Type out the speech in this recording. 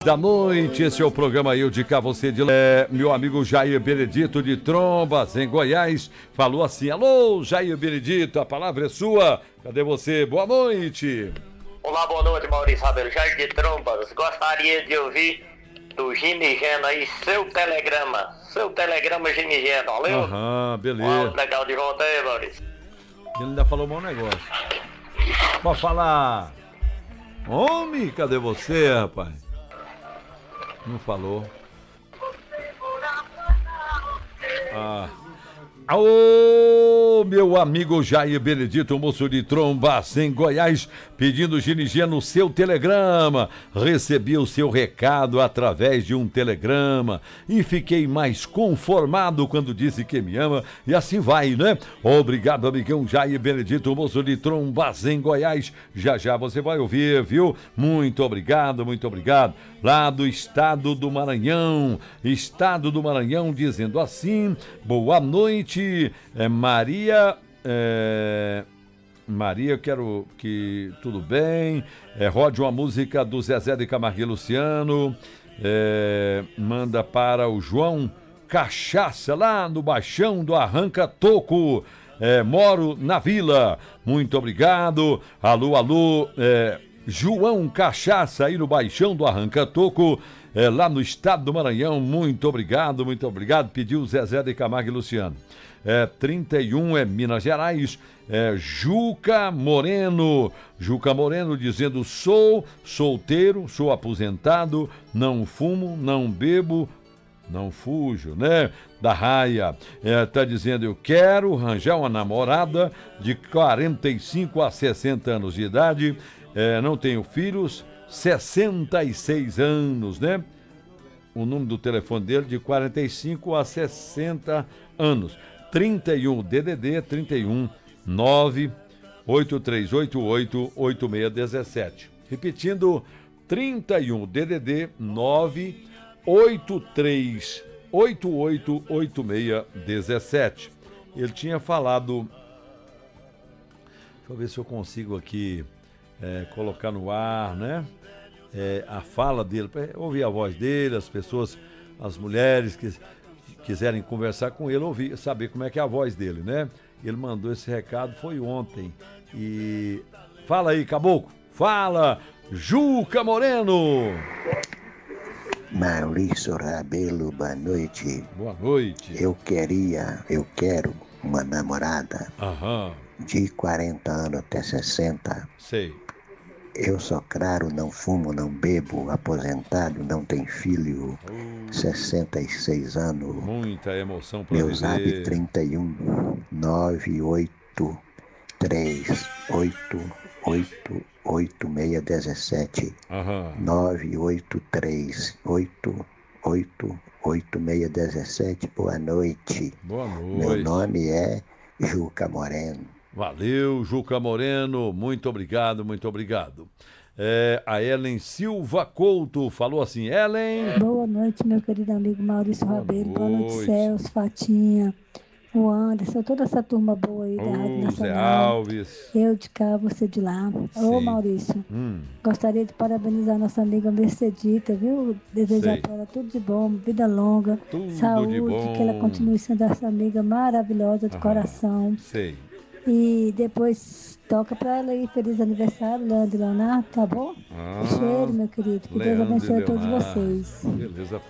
Da noite, esse é o programa Eu de Cá, Você de Lá. Meu amigo Jair Benedito de Trombas, em Goiás, falou assim: alô, Jair Benedito, a palavra é sua, cadê você? Boa noite. Olá, boa noite, Maurício Rabelo, Jair de Trombas. Gostaria de ouvir do Gimigeno aí, seu telegrama Gimigeno, valeu? Aham, beleza. Legal de volta aí, Maurício. Ele ainda falou um bom negócio. Pode falar. Homem, cadê você, rapaz? Não falou. Ô, meu amigo Jair Benedito, moço de Trombas, em Goiás, pedindo Ginigia no seu telegrama. Recebi o seu recado através de um telegrama e fiquei mais conformado quando disse que me ama, e assim vai, né? Obrigado, amigão Jair Benedito, moço de Trombas, em Goiás. Já já você vai ouvir, viu? Muito obrigado, muito obrigado. Lá do estado do Maranhão, dizendo assim: boa noite. Maria, eu quero que tudo bem. Rode uma música do Zezé de Camargo e Luciano. Manda para o João Cachaça, lá no Baixão do Arranca Toco. Moro na Vila. Muito obrigado. Alô, João Cachaça, aí no Baixão do Arranca Toco. Lá no estado do Maranhão, muito obrigado. Pediu Zezé de Camargo e Luciano. 31 é Minas Gerais. Juca Moreno dizendo: sou solteiro, sou aposentado, não fumo, não bebo, não fujo, né? Da raia. Tá dizendo: eu quero arranjar uma namorada de 45 a 60 anos de idade, não tenho filhos, 66 anos, né? O número do telefone dele de 45 a 60 anos. 31 DDD 31 98388 8617. Repetindo, 31 DDD 98388 8617. Ele tinha falado. Deixa eu ver se eu consigo aqui colocar no ar, né? A fala dele, para ouvir a voz dele, as pessoas, as mulheres que quiserem conversar com ele, saber como é que é a voz dele, né? Ele mandou esse recado, foi ontem. E fala aí, Caboclo, fala, Juca Moreno. Maurício Rabelo, boa noite. Boa noite. Eu quero uma namorada de 40 anos até 60. Sei. Eu sou claro, não fumo, não bebo, aposentado, não tenho filho, 66 anos. Muita emoção para meu viver. zap 31 983 8617. 983 8617. Boa noite. Boa noite. Meu nome é Juca Moreno. Valeu, Juca Moreno, muito obrigado. A Ellen Silva Couto falou assim: Ellen. Boa noite, meu querido amigo Maurício Rabelo. Boa noite, Celso, Fatinha, o Anderson, toda essa turma boa aí da Rádio Nacional. Zé Alves. Eu de cá, você de lá. Ô, Maurício, gostaria de parabenizar nossa amiga Mercedita, viu? Desejar para ela tudo de bom, vida longa, saúde, que ela continue sendo essa amiga maravilhosa do coração. Sei. E depois toca pra ela aí, feliz aniversário, Leandro e Leonardo, tá bom? Cheiro, meu querido, que Deus abençoe a todos vocês. Beleza.